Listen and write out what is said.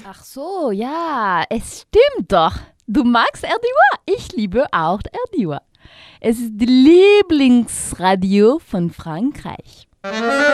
Ach so, ja, es stimmt doch. Du magst RDUA. Ich liebe auch RDUA. Es ist die Lieblingsradio von Frankreich.